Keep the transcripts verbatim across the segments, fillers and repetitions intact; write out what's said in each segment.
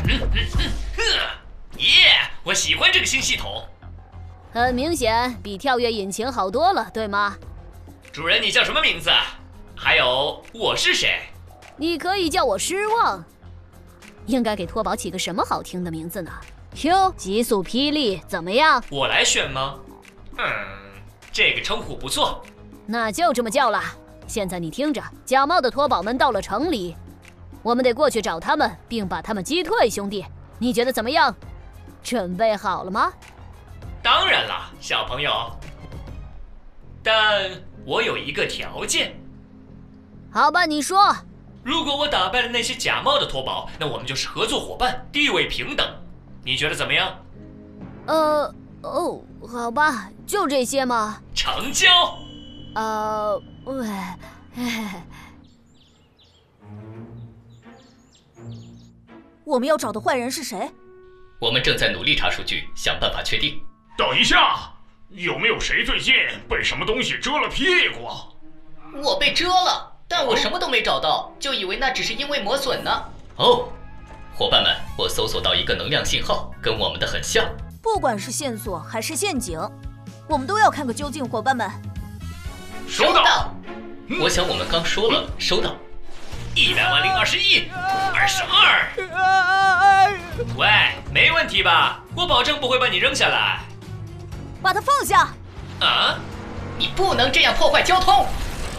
嗯嗯嗯，呵，耶！我喜欢这个新系统。 很明显，比跳跃引擎好多了，对吗？ 主人，你叫什么名字？还有，我是谁？ 你可以叫我失望。应该给拖宝起个什么好听的名字呢？哟，极速霹雳怎么样？ 我来选吗？嗯，这个称呼不错。 那就这么叫了。现在你听着，假冒的拖宝们到了城里，我们得过去找他们，并把他们击退。兄弟，你觉得怎么样？准备好了吗？ 当然了，小朋友。但我有一个条件。 好吧，你说。 如果我打败了那些假冒的拖宝，那我们就是合作伙伴，地位平等。你觉得怎么样？ 呃，哦，好吧，就这些吗？ 成交。 呃，喂，哎， 我们要找的坏人是谁？ 我们正在努力查数据，想办法确定。 等一下，有没有谁最近被什么东西蛰了屁股？ 我被蛰了，但我什么都没找到，就以为那只是因为磨损呢。哦，伙伴们，我搜索到一个能量信号，跟我们的很像。 不管是线索还是陷阱，我们都要看个究竟，伙伴们。 收到。 我想我们刚说了，收到。 一百万零二十一，二十二。喂，没问题吧？我保证不会把你扔下来。 把它放下。 啊？ 你不能这样破坏交通。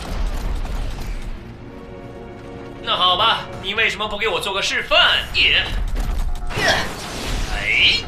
那好吧，你为什么不给我做个示范？也。哎。